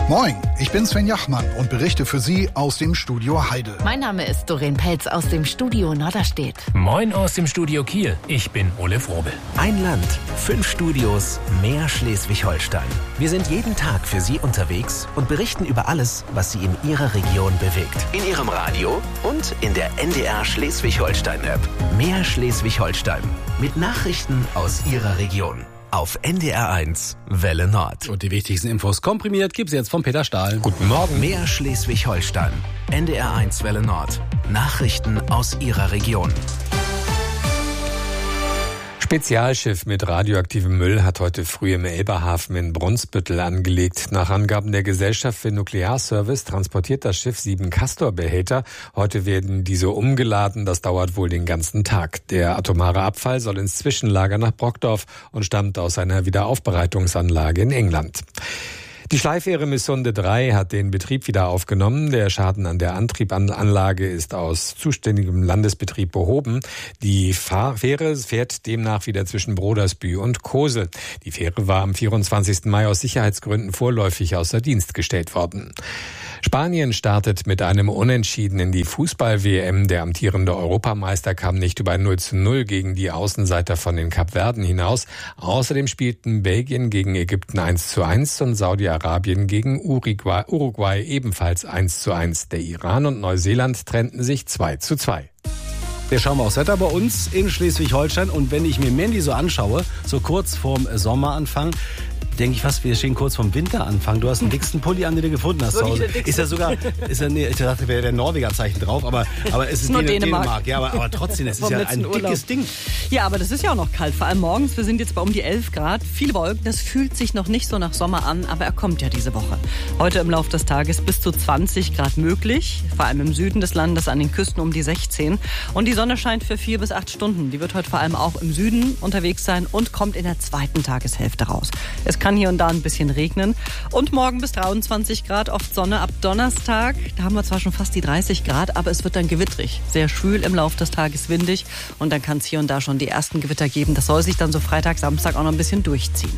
Moin, ich bin Sven Jachmann und berichte für Sie aus dem Studio Heide. Mein Name ist Doreen Pelz aus dem Studio Norderstedt. Moin aus dem Studio Kiel, ich bin Ole Frobel. Ein Land, 5 Studios, mehr Schleswig-Holstein. Wir sind jeden Tag für Sie unterwegs und berichten über alles, was Sie in Ihrer Region bewegt. In Ihrem Radio und in der NDR Schleswig-Holstein-App. Mehr Schleswig-Holstein mit Nachrichten aus Ihrer Region. Auf NDR1 Welle Nord. Und die wichtigsten Infos komprimiert gibt's jetzt von Peter Stahl. Guten Morgen. Mehr Schleswig-Holstein. NDR1 Welle Nord. Nachrichten aus Ihrer Region. Spezialschiff mit radioaktivem Müll hat heute früh im Elberhafen in Brunsbüttel angelegt. Nach Angaben der Gesellschaft für Nuklearservice transportiert das Schiff 7 Castor-Behälter. Heute werden diese umgeladen. Das dauert wohl den ganzen Tag. Der atomare Abfall soll ins Zwischenlager nach Brockdorf und stammt aus einer Wiederaufbereitungsanlage in England. Die Schleifähre Missunde 3 hat den Betrieb wieder aufgenommen. Der Schaden an der Antriebanlage ist aus zuständigem Landesbetrieb behoben. Die Fähre fährt demnach wieder zwischen Brodersbü und Kosel. Die Fähre war am 24. Mai aus Sicherheitsgründen vorläufig außer Dienst gestellt worden. Spanien startet mit einem Unentschieden in die Fußball-WM. Der amtierende Europameister kam nicht über 0:0 gegen die Außenseiter von den Kapverden hinaus. Außerdem spielten Belgien gegen Ägypten 1:1 und Saudi-Arabien gegen Uruguay ebenfalls 1:1. Der Iran und Neuseeland trennten sich 2:2. Wir schauen mal aufs Wetter bei uns in Schleswig-Holstein. Und wenn ich mir Mandy so anschaue, so kurz vorm Sommeranfang, denke ich fast, wir stehen kurz vorm Winteranfang. Du hast den dicksten Pulli an, den du gefunden hast zu Hause. Ist ja sogar, ich dachte, wäre der Norweger-Zeichen drauf, aber es ist nur Dänemark. Ja, aber trotzdem, das ist ja ein dickes Ding. Ja, aber das ist ja auch noch kalt, vor allem morgens. Wir sind jetzt bei um die 11 Grad, viele Wolken. Das fühlt sich noch nicht so nach Sommer an, aber er kommt ja diese Woche. Heute im Laufe des Tages bis zu 20 Grad möglich, vor allem im Süden des Landes, an den Küsten um die 16. Und die Sonne scheint für 4 bis 8 Stunden. Die wird heute vor allem auch im Süden unterwegs sein und kommt in der zweiten Tageshälfte raus. Es kann hier und da ein bisschen regnen. Und morgen bis 23 Grad, oft Sonne. Ab Donnerstag, da haben wir zwar schon fast die 30 Grad, aber es wird dann gewittrig. Sehr schwül im Laufe des Tages, windig. Und dann kann es hier und da schon die ersten Gewitter geben. Das soll sich dann so Freitag, Samstag auch noch ein bisschen durchziehen.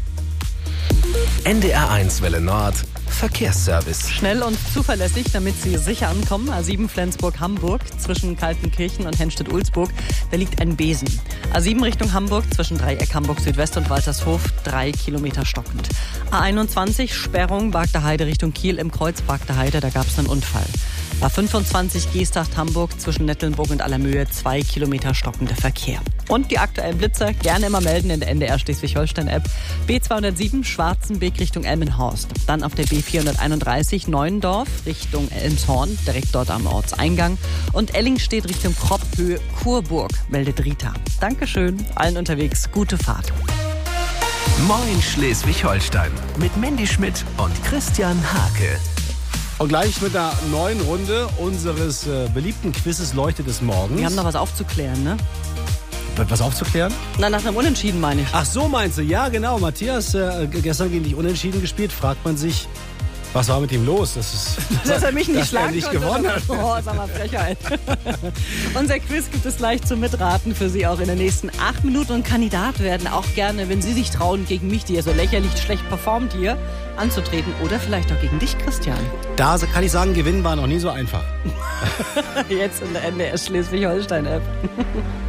NDR1 Welle Nord. Verkehrsservice. Schnell und zuverlässig, damit Sie sicher ankommen. A7 Flensburg-Hamburg zwischen Kaltenkirchen und Henstedt-Ulzburg. Da liegt ein Besen. A7 Richtung Hamburg zwischen Dreieck Hamburg Südwest und Waltershof 3 Kilometer stockend. A21 Sperrung Bagder Heide Richtung Kiel im Kreuz Bagder Heide. Da gab es einen Unfall. A25 Geesthacht Hamburg zwischen Nettelnburg und Allermöhe 2 Kilometer stockender Verkehr. Und die aktuellen Blitzer gerne immer melden in der NDR Schleswig-Holstein-App. B207 Schwarzenbeek Richtung Elmenhorst. Dann auf der B431 Neuendorf Richtung Elmshorn, direkt dort am Ortseingang. Und Ellingstedt Richtung Kropphöhe Kurburg, meldet Rita. Dankeschön, allen unterwegs, gute Fahrt. Moin Schleswig-Holstein mit Mandy Schmidt und Christian Hake. Und gleich mit einer neuen Runde unseres beliebten Quizzes Leuchte des Morgens. Wir haben noch was aufzuklären, ne? Was aufzuklären? Na, nach einem Unentschieden meine ich. Ach so, meinst du? Ja, genau. Matthias, gestern gegen dich Unentschieden gespielt. Fragt man sich, was war mit ihm los? Dass er mich nicht schlagen nicht gewonnen hat. Oh, sag mal, Frechheit. Unser Quiz gibt es gleich zum Mitraten für Sie auch in den nächsten 8 Minuten. Und Kandidat werden auch gerne, wenn Sie sich trauen, gegen mich, die ja so lächerlich schlecht performt hier, anzutreten. Oder vielleicht auch gegen dich, Christian. Da kann ich sagen, gewinnen war noch nie so einfach. Jetzt in der NDR Schleswig-Holstein-App.